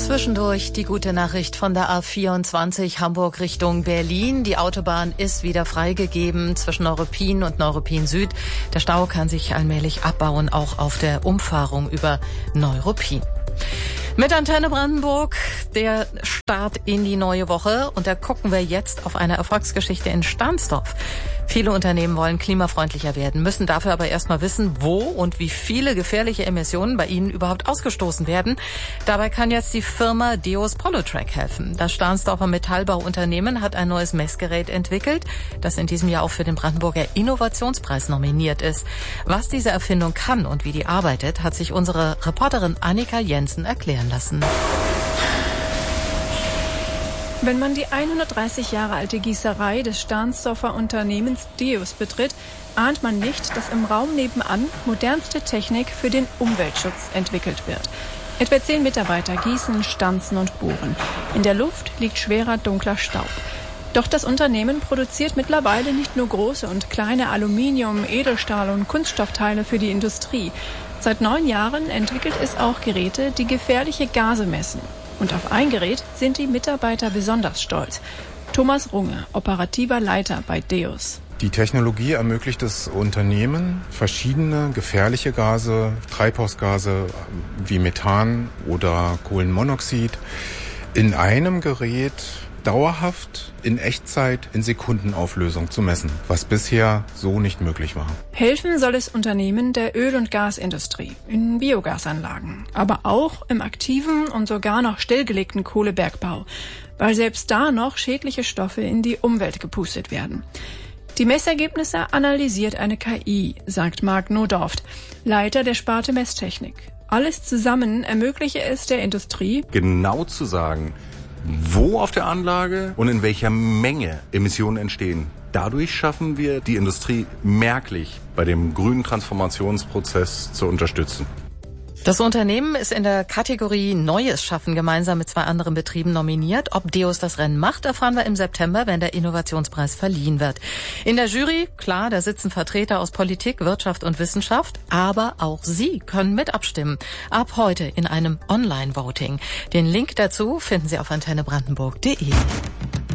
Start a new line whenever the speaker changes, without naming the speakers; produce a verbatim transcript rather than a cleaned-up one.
Zwischendurch die gute Nachricht von der A vierundzwanzig Hamburg Richtung Berlin. Die Autobahn ist wieder freigegeben zwischen Neuruppin und Neuruppin Süd. Der Stau kann sich allmählich abbauen, auch auf der Umfahrung über Neuruppin. Mit Antenne Brandenburg der Start in die neue Woche. Und da gucken wir jetzt auf eine Erfolgsgeschichte in Stahnsdorf. Viele Unternehmen wollen klimafreundlicher werden, müssen dafür aber erstmal wissen, wo und wie viele gefährliche Emissionen bei ihnen überhaupt ausgestoßen werden. Dabei kann jetzt die Firma Deos Polotrack helfen. Das Stahnsdorfer Metallbauunternehmen hat ein neues Messgerät entwickelt, das in diesem Jahr auch für den Brandenburger Innovationspreis nominiert ist. Was diese Erfindung kann und wie die arbeitet, hat sich unsere Reporterin Annika Jensen erklären lassen.
Wenn man die hundertdreißig Jahre alte Gießerei des Stahnsdorfer Unternehmens Deos betritt, ahnt man nicht, dass im Raum nebenan modernste Technik für den Umweltschutz entwickelt wird. Etwa zehn Mitarbeiter gießen, stanzen und bohren. In der Luft liegt schwerer, dunkler Staub. Doch das Unternehmen produziert mittlerweile nicht nur große und kleine Aluminium-, Edelstahl- und Kunststoffteile für die Industrie. Seit neun Jahren entwickelt es auch Geräte, die gefährliche Gase messen. Und auf ein Gerät sind die Mitarbeiter besonders stolz. Thomas Runge, operativer Leiter bei Deos.
Die Technologie ermöglicht es Unternehmen, verschiedene gefährliche Gase, Treibhausgase wie Methan oder Kohlenmonoxid in einem Gerät dauerhaft in Echtzeit in Sekundenauflösung zu messen, was bisher so nicht möglich war.
Helfen soll es Unternehmen der Öl- und Gasindustrie in Biogasanlagen, aber auch im aktiven und sogar noch stillgelegten Kohlebergbau, weil selbst da noch schädliche Stoffe in die Umwelt gepustet werden. Die Messergebnisse analysiert eine K I, sagt Marc Nodorft, Leiter der Sparte Messtechnik. Alles zusammen ermögliche es der Industrie,
genau zu sagen, wo auf der Anlage und in welcher Menge Emissionen entstehen. Dadurch schaffen wir, die Industrie merklich bei dem grünen Transformationsprozess zu unterstützen.
Das Unternehmen ist in der Kategorie Neues Schaffen gemeinsam mit zwei anderen Betrieben nominiert. Ob Deos das Rennen macht, erfahren wir im September, wenn der Innovationspreis verliehen wird. In der Jury, klar, da sitzen Vertreter aus Politik, Wirtschaft und Wissenschaft, aber auch Sie können mit abstimmen. Ab heute in einem Online-Voting. Den Link dazu finden Sie auf antenne brandenburg punkt de.